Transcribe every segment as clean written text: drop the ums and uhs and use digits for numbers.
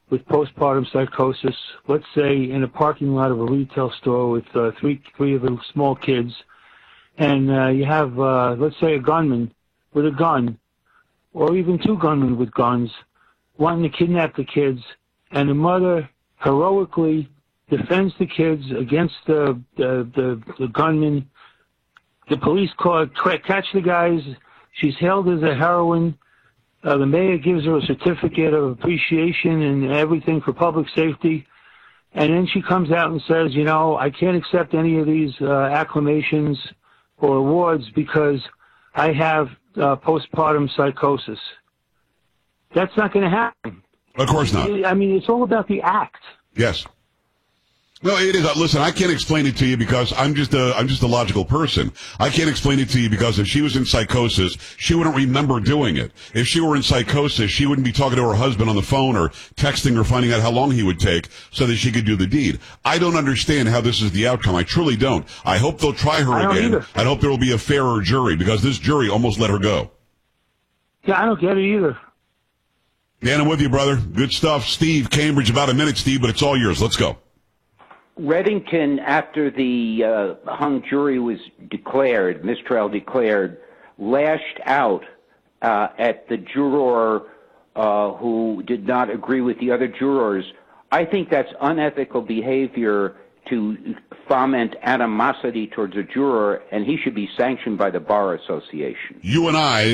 with postpartum psychosis, let's say in a parking lot of a retail store with three of the small kids, and you have, let's say, a gunman with a gun, or even two gunmen with guns, wanting to kidnap the kids, and the mother heroically defends the kids against the gunman. The police catch the guys. She's hailed as a heroine. The mayor gives her a certificate of appreciation and everything for public safety. And then she comes out and says, you know, I can't accept any of these acclamations or awards because I have postpartum psychosis. That's not going to happen. Of course not. I mean, it's all about the act. Yes. No, it is. Listen, I can't explain it to you because I'm just a logical person. I can't explain it to you because if she was in psychosis, she wouldn't remember doing it. If she were in psychosis, she wouldn't be talking to her husband on the phone or texting or finding out how long he would take so that she could do the deed. I don't understand how this is the outcome. I truly don't. I hope they'll try her again. I hope there will be a fairer jury because this jury almost let her go. Yeah, I don't get it either. Dan, I'm with you, brother. Good stuff. Steve, Cambridge, about a minute, Steve, but it's all yours. Let's go. Reddington, after the hung jury was declared, mistrial declared, lashed out at the juror who did not agree with the other jurors. I think that's unethical behavior to foment animosity towards a juror, and he should be sanctioned by the Bar Association. You and I,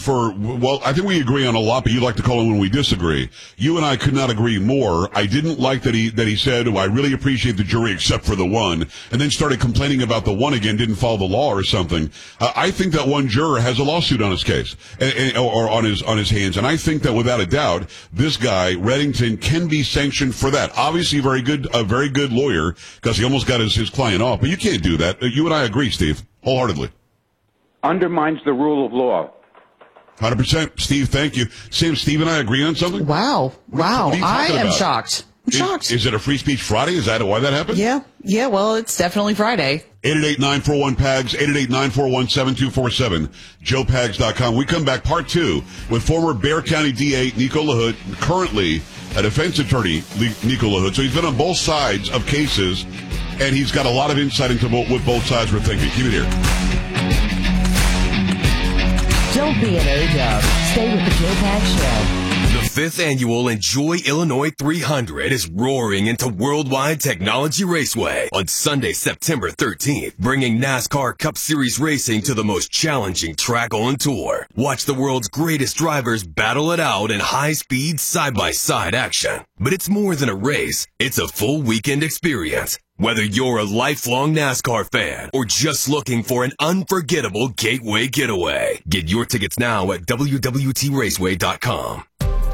I think we agree on a lot, but you like to call it when we disagree. You and I could not agree more. I didn't like that he said, I really appreciate the jury except for the one, and then started complaining about the one again, didn't follow the law or something. I think that one juror has a lawsuit on his case, or on his hands, and I think that without a doubt, this guy, Reddington, can be sanctioned for that. Obviously a very good lawyer, because he almost got his client off, but you can't do that. You and I agree, Steve, wholeheartedly. Undermines the rule of law. 100%. Steve, thank you. Sam, Steve and I agree on something? Wow. I am shocked. Is it a Free Speech Friday? Is that why that happened? Yeah, well, it's definitely Friday. 888-941-PAGS, 888-941-7247, joepags.com. We come back, part two, with former Bexar County DA Nico LaHood, currently a defense attorney, Nico LaHood. So he's been on both sides of cases, and he's got a lot of insight into what both sides were thinking. Keep it here. Don't be an O-dub. Stay with the Joe Pags Show. The 5th annual Enjoy Illinois 300 is roaring into Worldwide Technology Raceway on Sunday, September 13th, bringing NASCAR Cup Series racing to the most challenging track on tour. Watch the world's greatest drivers battle it out in high-speed, side-by-side action. But it's more than a race. It's a full weekend experience. Whether you're a lifelong NASCAR fan or just looking for an unforgettable gateway getaway, get your tickets now at www.raceway.com.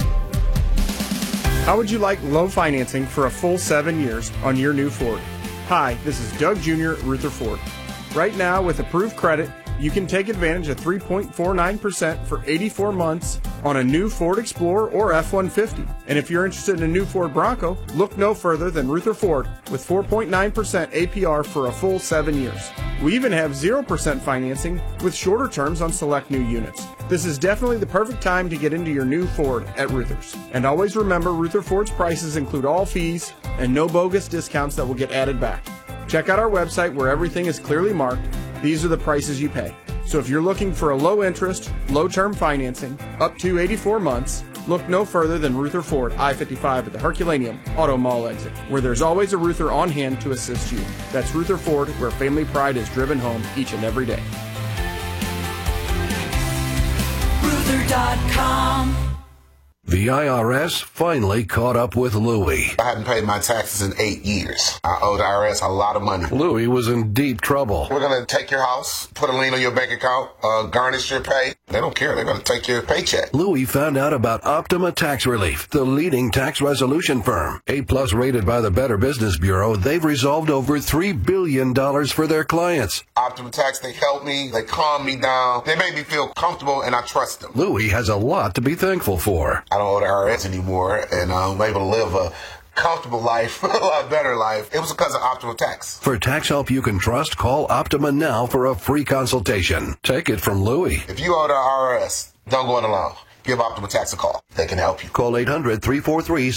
How would you like low financing for a full 7 years on your new Ford? Hi, this is Doug Jr. at Ruther Ford. Right now, with approved credit, you can take advantage of 3.49% for 84 months on a new Ford Explorer or F-150. And if you're interested in a new Ford Bronco, look no further than Ruther Ford with 4.9% APR for a full 7 years. We even have 0% financing with shorter terms on select new units. This is definitely the perfect time to get into your new Ford at Ruther's. And always remember, Ruther Ford's prices include all fees and no bogus discounts that will get added back. Check out our website where everything is clearly marked. These are the prices you pay. So if you're looking for a low interest, low term financing, up to 84 months, look no further than Ruther Ford, I-55 at the Herculaneum Auto Mall exit, where there's always a Ruther on hand to assist you. That's Ruther Ford, where family pride is driven home each and every day. Ruther.com. The IRS finally caught up with Louie. I hadn't paid my taxes in 8 years. I owe the IRS a lot of money. Louie was in deep trouble. We're going to take your house, put a lien on your bank account, garnish your pay. They don't care. They're going to take your paycheck. Louie found out about Optima Tax Relief, the leading tax resolution firm. A-plus rated by the Better Business Bureau, they've resolved over $3 billion for their clients. Optima Tax, they help me. They calm me down. They make me feel comfortable, and I trust them. Louie has a lot to be thankful for. I don't owe the IRS anymore, and I'm able to live a comfortable life, a lot better life. It was because of Optima Tax. For tax help you can trust, call Optima now for a free consultation. Take it from Louie. If you owe the IRS, don't go it alone. Give Optima Tax a call. They can help you. Call 800-343